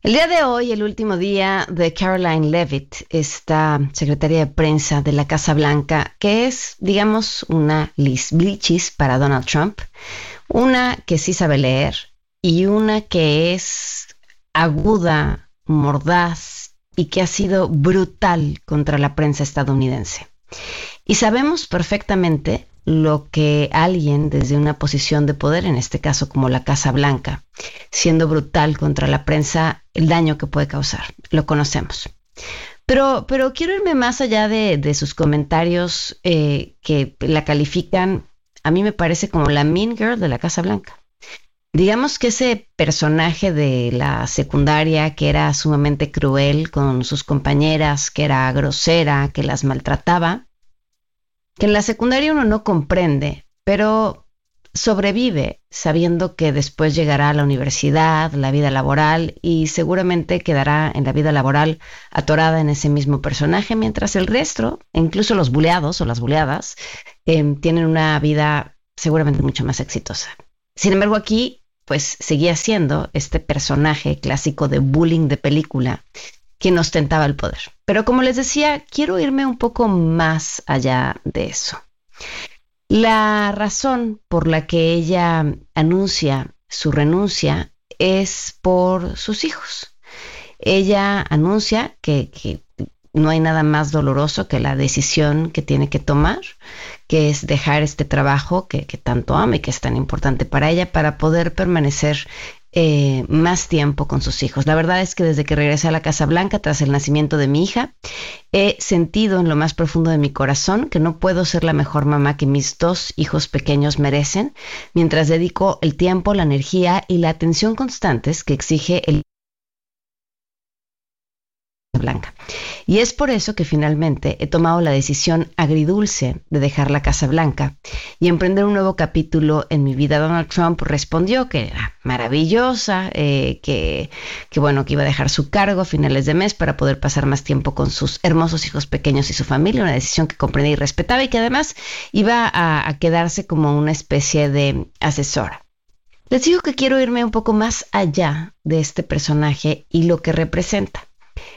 El día de hoy, el último día de Caroline Leavitt, esta secretaria de prensa de la Casa Blanca, que es, digamos, una Liz Blichis para Donald Trump, una que sí sabe leer y una que es aguda, mordaz y que ha sido brutal contra la prensa estadounidense. Y sabemos perfectamente lo que alguien desde una posición de poder, en este caso como la Casa Blanca, siendo brutal contra la prensa, el daño que puede causar. Lo conocemos. Pero quiero irme más allá de sus comentarios que la califican, a mí me parece como la Mean Girl de la Casa Blanca. Digamos que ese personaje de la secundaria que era sumamente cruel con sus compañeras, que era grosera, que las maltrataba, que en la secundaria uno no comprende, pero sobrevive sabiendo que después llegará a la universidad, la vida laboral, y seguramente quedará en la vida laboral atorada en ese mismo personaje, mientras el resto, incluso los buleados o las buleadas, tienen una vida seguramente mucho más exitosa. Sin embargo, aquí pues seguía siendo este personaje clásico de bullying de película quien ostentaba el poder. Pero como les decía, quiero irme un poco más allá de eso. La razón por la que ella anuncia su renuncia es por sus hijos. Ella anuncia que no hay nada más doloroso que la decisión que tiene que tomar, que es dejar este trabajo que tanto ama y que es tan importante para ella para poder permanecer más tiempo con sus hijos. La verdad es que desde que regresé a la Casa Blanca tras el nacimiento de mi hija, he sentido en lo más profundo de mi corazón que no puedo ser la mejor mamá que mis dos hijos pequeños merecen, mientras dedico el tiempo, la energía y la atención constantes que exige el Blanca. Y es por eso que finalmente he tomado la decisión agridulce de dejar la Casa Blanca y emprender un nuevo capítulo en mi vida. Donald Trump respondió que era maravillosa, que iba a dejar su cargo a finales de mes para poder pasar más tiempo con sus hermosos hijos pequeños y su familia, una decisión que comprendí y respetaba, y que además iba a quedarse como una especie de asesora. Les digo que quiero irme un poco más allá de este personaje y lo que representa.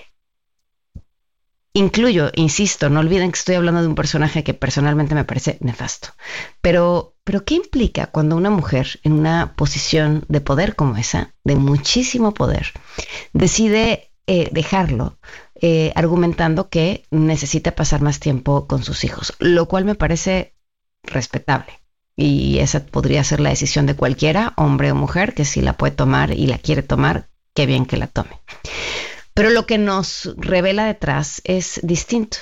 Incluyo, insisto, no olviden que estoy hablando de un personaje que personalmente me parece nefasto. Pero ¿qué implica cuando una mujer en una posición de poder como esa, de muchísimo poder, decide dejarlo, argumentando que necesita pasar más tiempo con sus hijos? Lo cual me parece respetable. Y esa podría ser la decisión de cualquiera, hombre o mujer, que si la puede tomar y la quiere tomar, qué bien que la tome. Pero lo que nos revela detrás es distinto.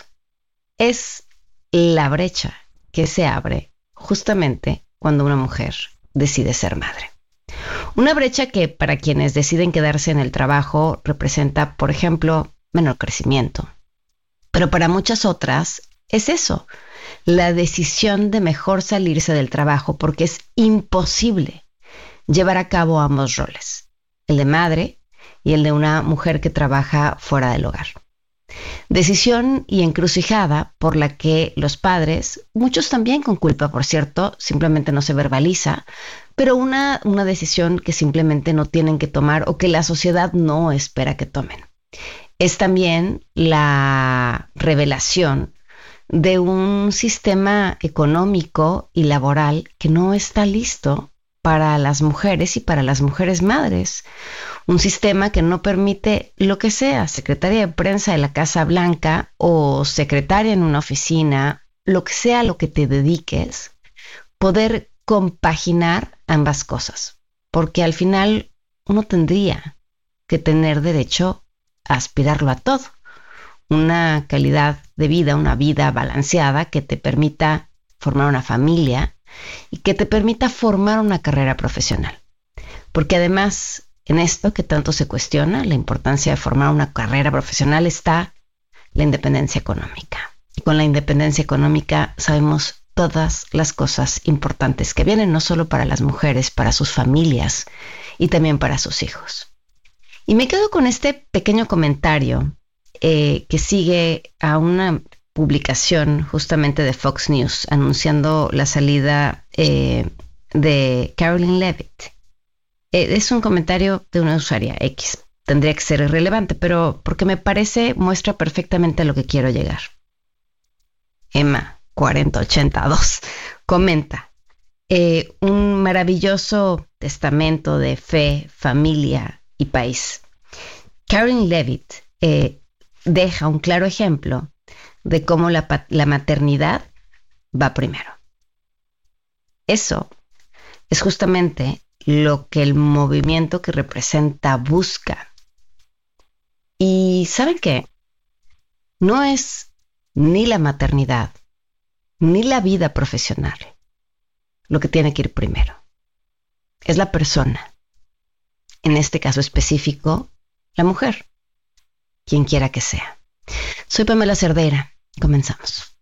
Es la brecha que se abre justamente cuando una mujer decide ser madre. Una brecha que para quienes deciden quedarse en el trabajo representa, por ejemplo, menor crecimiento. Pero para muchas otras es eso, la decisión de mejor salirse del trabajo porque es imposible llevar a cabo ambos roles, el de madre y el de una mujer que trabaja fuera del hogar. Decisión y encrucijada por la que los padres, muchos también con culpa, por cierto, simplemente no se verbaliza, pero una decisión que simplemente no tienen que tomar o que la sociedad no espera que tomen. Es también la revelación de un sistema económico y laboral que no está listo para las mujeres y para las mujeres madres. Un sistema que no permite lo que sea, secretaria de prensa de la Casa Blanca o secretaria en una oficina, lo que sea a lo que te dediques, poder compaginar ambas cosas. Porque al final uno tendría que tener derecho a aspirarlo a todo. Una calidad de vida, una vida balanceada que te permita formar una familia y que te permita formar una carrera profesional. Porque además, en esto que tanto se cuestiona, la importancia de formar una carrera profesional, está la independencia económica. Y con la independencia económica sabemos todas las cosas importantes que vienen, no solo para las mujeres, para sus familias y también para sus hijos. Y me quedo con este pequeño comentario que sigue a una publicación justamente de Fox News anunciando la salida de Caroline Leavitt. Es un comentario de una usuaria X tendría que ser irrelevante, pero porque me parece muestra perfectamente a lo que quiero llegar. Emma, 4082, comenta, un maravilloso testamento de fe, familia y país. Karen Levitt deja un claro ejemplo de cómo la maternidad va primero. Eso es justamente lo que el movimiento que representa busca. Y ¿saben qué? No es ni la maternidad, ni la vida profesional lo que tiene que ir primero. Es la persona. En este caso específico, la mujer. Quien quiera que sea. Soy Pamela Cerdeira. Comenzamos.